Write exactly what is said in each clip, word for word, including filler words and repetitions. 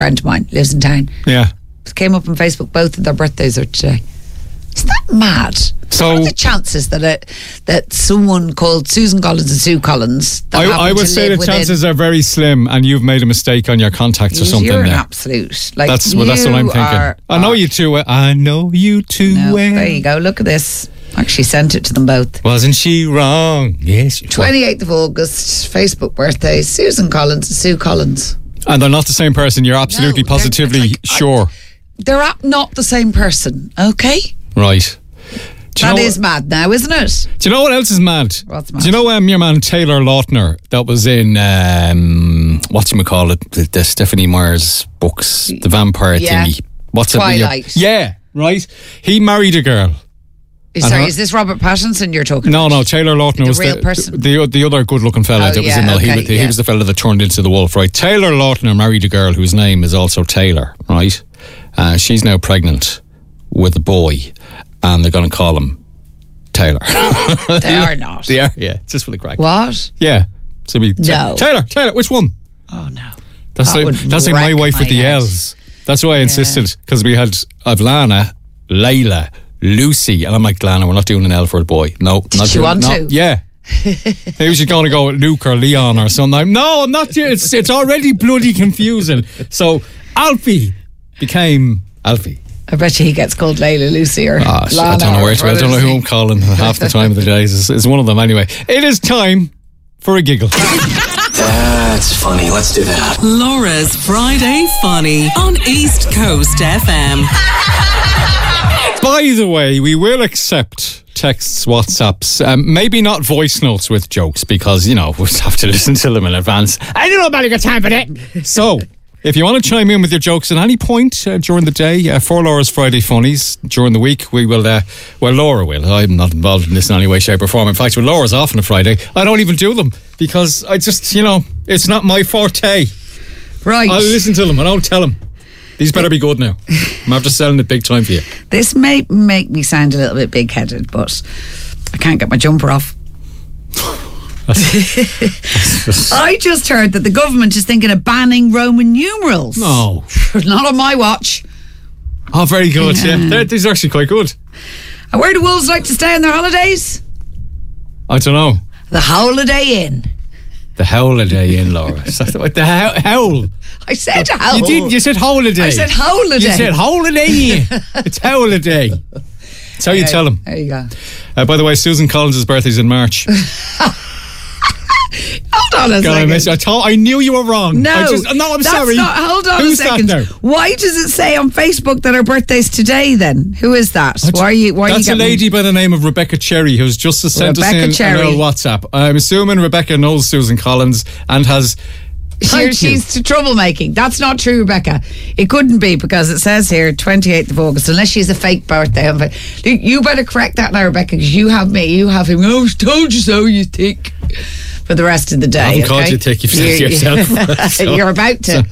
friend of mine lives in town. Yeah. It came up on Facebook. Both of their birthdays are today. Isn't that mad? So, what are the chances that a, that someone called Susan Collins and Sue Collins? That I, I would say the chances are very slim, and you've made a mistake on your contacts or something. You're an there. absolute. Like, that's well, that's what I'm thinking. Are, I know you too. Well. I know you too no, well. There you go. Look at this. Actually sent it to them both. Wasn't she wrong? Yes. twenty-eighth of August, Facebook birthday, Susan Collins and Sue Collins. And they're not the same person. You're absolutely, no, positively like, sure. I, they're not the same person. Okay. Right. Do that is mad now, isn't it? Do you know what else is mad? What's mad? Do you know um, your man Taylor Lautner that was in um, whatchamacallit, the, the Stephanie Meyer's books, the vampire yeah. thingy. What's Twilight. it? Yeah, right. He married a girl. Sorry, is this Robert Pattinson you're talking no, about? No, no, Taylor Lautner the was real the, person. the the other good-looking fella oh, that was yeah, in the. okay, he, yeah. he was the fella that turned into the wolf, right? Taylor Lautner married a girl whose name is also Taylor, right? Uh, she's now pregnant with a boy, and they're going to call him Taylor. They are not. They are, yeah, just for the crack. What? Yeah. So be no. Taylor, Taylor, which one? Oh, no. That's that like, that's like my wife my with the head. L's. That's why I insisted, because we had Ivlana, Layla, Lucy, and I'm like, Lana, we're not doing an L for a boy. No. Did not she doing, want no, to? Yeah. Maybe she's going to go with Luke or Leon or something. No, I'm not doing it's, it's already bloody confusing. So Alfie became Alfie. I bet you he gets called Layla, Lucy, or Oh, Lana. I don't know where to. I don't know who I'm he? calling half the time of the day. It's, it's one of them anyway. It is time for a giggle. That's funny. Let's do that. Laura's Friday Funny on East Coast F M. By the way, we will accept texts, WhatsApps, um, maybe not voice notes with jokes because, you know, we'll have to listen to them in advance. I don't know about a good time for that. So, if you want to chime in with your jokes at any point uh, during the day, uh, for Laura's Friday Funnies, during the week, we will, uh, well, Laura will. I'm not involved in this in any way, shape or form. In fact, when Laura's off on a Friday, I don't even do them because I just, you know, it's not my forte. Right. I'll listen to them and I'll tell them. These better be good now. I'm after selling it big time for you. This may make me sound a little bit big-headed, but I can't get my jumper off. I just heard that the government is thinking of banning Roman numerals. No. Not on my watch. Oh, very good, yeah. yeah. They're, these are actually quite good. And where do wolves like to stay on their holidays? I don't know. The Holiday Inn. The Holiday Inn, Laura. What the hell? Howl. I said howl. You did. You said holiday. I said holiday. You said holiday. It's holiday. That's how you Okay, tell them. There you go. Uh, by the way, Susan Collins' birthday's in March. Hold on a God, I, second. miss, I, told, I knew you were wrong. No, I just, no, I'm that's sorry. Not, hold on Who's a second. That now? Why does it say on Facebook that her birthday's today? Then who is that? Why are you? Why That's are a you lady by the name of Rebecca Cherry who's just sent Rebecca us in Cherry. a little WhatsApp. I'm assuming Rebecca knows Susan Collins and has. She, she's troublemaking. That's not true, Rebecca. It couldn't be because it says here twenty-eighth of August, unless she's a fake birthday. You better correct that now, Rebecca, because you have me. You have him. Oh, I told you so, you think. For the rest of the day. I haven't okay? called you thick, you've said it yourself. So. You're about to.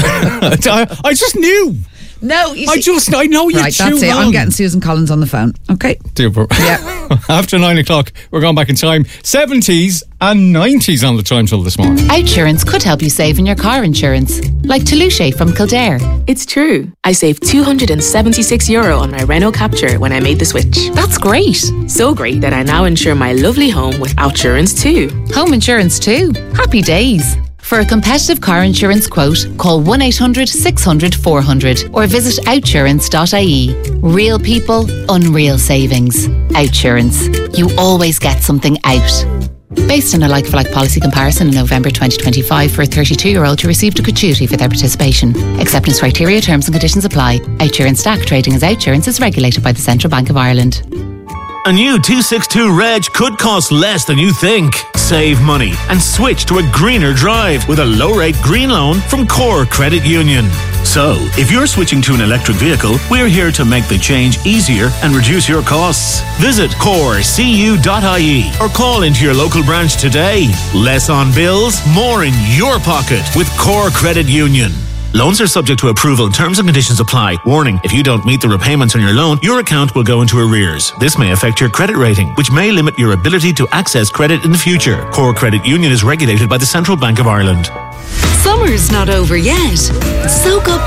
I, I just knew. No, you see, I just, I know you're right, too that's it. wrong. I'm getting Susan Collins on the phone. Okay. Super. Yeah. After nine o'clock, we're going back in time. seventies and nineties on the time till this morning. Outsurance could help you save in your car insurance. Like Toulouse from Kildare. It's true. I saved two hundred seventy-six euro on my Renault Capture when I made the switch. That's great. So great that I now insure my lovely home with Outsurance too. Home insurance too. Happy days. For a competitive car insurance quote, call one eight hundred six hundred four hundred or visit outsurance dot I E. Real people, unreal savings. Outsurance. You always get something out. Based on a like-for-like policy comparison in November twenty twenty-five for a thirty-two-year-old who received a gratuity for their participation. Acceptance criteria, terms and conditions apply. Outsurance D A C trading as Outsurance is regulated by the Central Bank of Ireland. A new two sixty-two Reg could cost less than you think. Save money and switch to a greener drive with a low-rate green loan from Core Credit Union. So, if you're switching to an electric vehicle, we're here to make the change easier and reduce your costs. Visit core c u dot I E or call into your local branch today. Less on bills, more in your pocket with Core Credit Union. Loans are subject to approval and terms and conditions apply. Warning, if you don't meet the repayments on your loan, your account will go into arrears. This may affect your credit rating, which may limit your ability to access credit in the future. Core Credit Union is regulated by the Central Bank of Ireland. Summer's not over yet. Soak up